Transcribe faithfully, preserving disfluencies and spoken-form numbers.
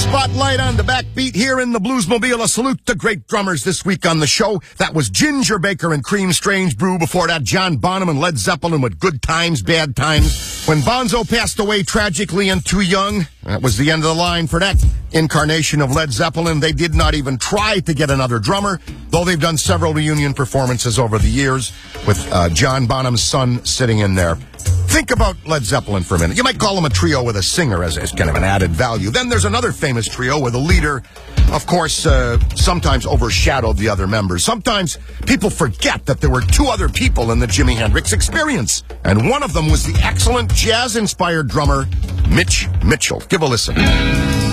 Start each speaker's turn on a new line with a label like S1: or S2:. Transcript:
S1: Spotlight on the backbeat here in the Bluesmobile. A salute to great drummers this week on the show. That was Ginger Baker and Cream Strange Brew. Before that, John Bonham and Led Zeppelin with Good Times, Bad Times. When Bonzo passed away tragically and too young, that was the end of the line for that incarnation of Led Zeppelin. They did not even try to get another drummer, though they've done several reunion performances over the years with uh, John Bonham's son sitting in there. Think about Led Zeppelin for a minute. You might call them a trio with a singer as, as kind of an added value. Then there's another famous trio where the leader, of course, uh, sometimes overshadowed the other members. Sometimes people forget that there were two other people in the Jimi Hendrix Experience. And one of them was the excellent jazz-inspired drummer, Mitch Mitchell. Give a listen.